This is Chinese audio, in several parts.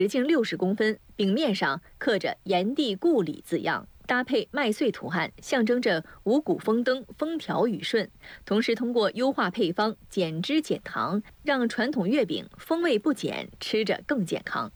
直径60公分，饼面上刻着“炎帝故里”字样，搭配麦穗图案，象征着五谷丰登、风调雨顺。同时，通过优化配方、减脂减糖，让传统月饼风味不减，吃着更健康。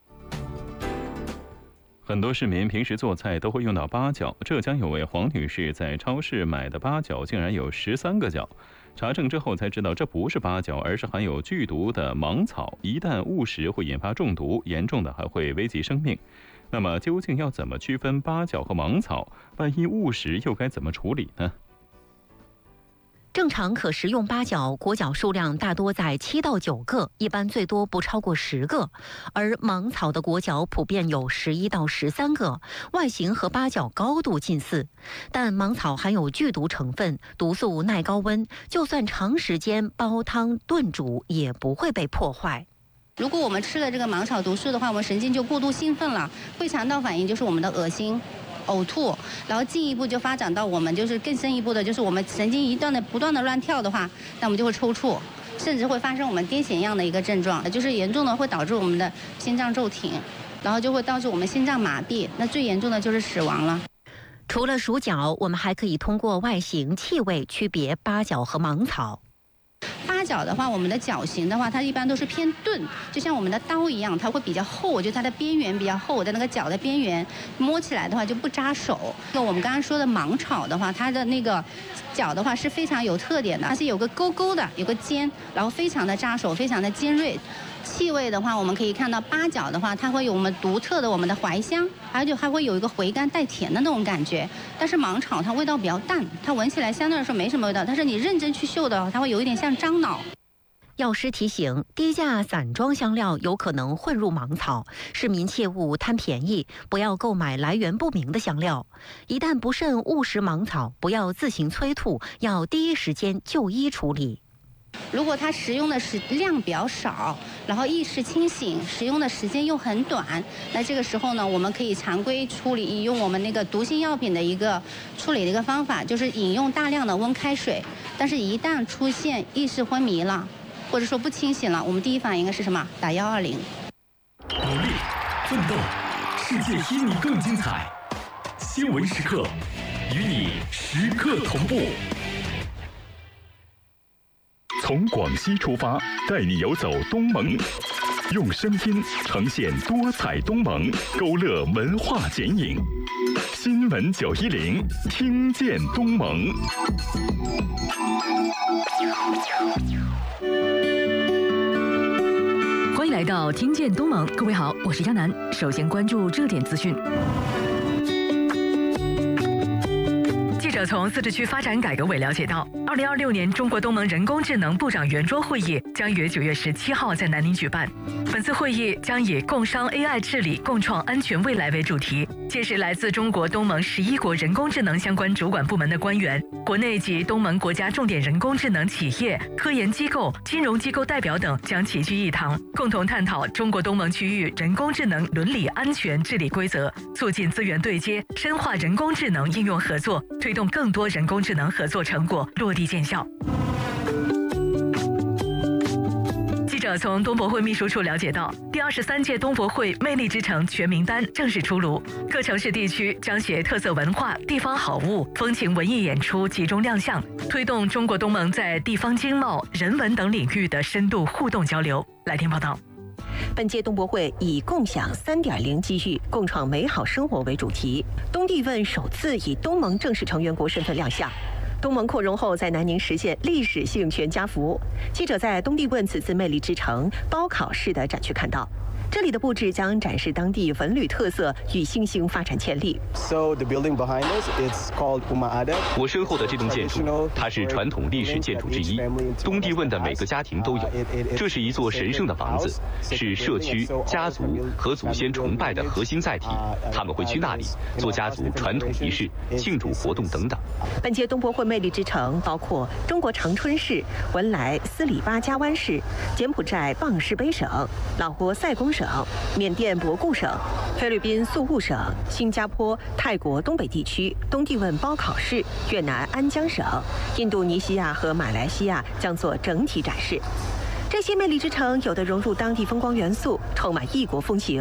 很多市民平时做菜都会用到八角。浙江有位黄女士在超市买的八角竟然有13个角，查证之后才知道这不是八角，而是含有剧毒的芒草，一旦误食会引发中毒，严重的还会危及生命。那么究竟要怎么区分八角和芒草？万一误食又该怎么处理呢？ 正常可食用八角果角数量大多在7到9个，一般最多不超过10个，而芒草的果角普遍有11到13个，外形和八角高度近似。但芒草含有剧毒成分，毒素耐高温，就算长时间煲汤炖煮也不会被破坏。 如果我们吃了这个芒草毒素的话，我们神经就过度兴奋了，会肠道反应就是我们的恶心、呕吐，然后进一步就发展到我们就是更深一步的，就是我们神经不断的乱跳的话，那我们就会抽搐，甚至会发生我们癫痫一样的一个症状，就是严重的会导致我们的心脏骤停，然后就会导致我们心脏麻痹，那最严重的就是死亡了。 除了数角，我们还可以通过外形、气味区别八角和芒草。 八角的话，我们的角型的话，它一般都是偏钝，就像我们的刀一样，它会比较厚，就它的边缘比较厚的那个角的边缘，摸起来的话就不扎手。那我们刚刚说的芒草的话，它的那个角的话是非常有特点的，它是有个勾勾的，有个尖，然后非常的扎手，非常的尖锐。气味的话，我们可以看到八角的话，它会有我们独特的我们的怀香，而且还会有一个回甘带甜的那种感觉。但是芒草它味道比较淡，它闻起来相对来说没什么味道，但是你认真去嗅的，它会有一点像樟脑。 药师提醒，低价散装香料有可能混入芒草，市民切勿贪便宜，不要购买来源不明的香料。一旦不慎误食芒草，不要自行催吐，要第一时间就医处理。 如果他食用的量比较少，然后意识清醒，食用的时间又很短，那这个时候呢，我们可以常规处理，用我们那个毒性药品的一个处理的一个方法，就是饮用大量的温开水。但是，一旦出现意识昏迷了，或者说不清醒了，我们第一反应应该是什么？打120。 努力奋斗，世界因你更精彩。新闻时刻，与你时刻同步。 从广西出发，带你游走东盟，用声音呈现多彩东盟，勾勒文化剪影。新闻910，听见东盟。 欢迎来到听见东盟，各位好，我是亚楠。首先关注热点资讯。记者从自治区发展改革委了解到，2026年中国东盟人工智能部长圆桌会议将于9月17号在南宁举办。本次会议将以共商 AI 治理、共创安全未来为主题，届时来自中国东盟11国人工智能相关主管部门的官员、国内及东盟国家重点人工智能企业、科研机构、金融机构代表等将齐聚一堂，共同探讨中国东盟区域人工智能伦理安全治理规则，促进资源对接，深化人工智能应用合作，推动更多人工智能合作成果落地见效。记者从东博会秘书处了解到，第23届东博会魅力之城全名单正式出炉，各城市地区将携特色文化、地方好物、风情文艺演出集中亮相，推动中国东盟在地方经贸、人文等领域的深度互动交流。来听报道。 本届东博会以共享3.0机遇，共创美好生活为主题。东帝汶首次以东盟正式成员国身份亮相。东盟扩容后，在南宁实现历史性全家福。记者在东帝汶此次魅力之城包考市的展区看到，这里的布置将展示当地文旅特色与新兴发展潜力。 我身后的这栋建筑，它是传统历史建筑之一，东帝汶的每个家庭都有。这是一座神圣的房子，是社区、家族和祖先崇拜的核心载体。他们会去那里做家族传统仪式、庆祝活动等等。 本届东博会魅力之城包括中国长春市、文莱斯里巴加湾市、柬埔寨傍士卑省、老挝塞公省、缅甸博固省、菲律宾宿务省、新加坡、泰国东北地区、东帝汶包考市、越南安江省、印度尼西亚和马来西亚将做整体展示。这些魅力之城有的融入当地风光元素，充满异国风情。